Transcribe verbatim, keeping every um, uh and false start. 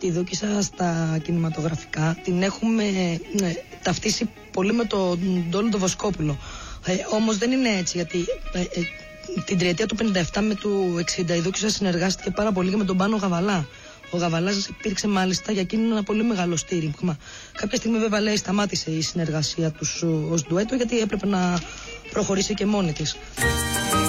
τη Δόκισσα στα κινηματογραφικά την έχουμε ε, ταυτίσει πολύ με τον Ντόλο τον Βοσκόπουλο. Ε, όμως δεν είναι έτσι, γιατί ε, ε, την τριετία του πενήντα επτά με του εξήντα η Δόκισσα συνεργάστηκε πάρα πολύ και με τον Πάνο Γαβαλά. Ο Γαβαλάς υπήρξε μάλιστα για εκείνον ένα πολύ μεγάλο στήριγμα. Κάποια στιγμή βέβαια λέει σταμάτησε η συνεργασία τους ως ντουέτο, γιατί έπρεπε να προχωρήσει και μόνη της.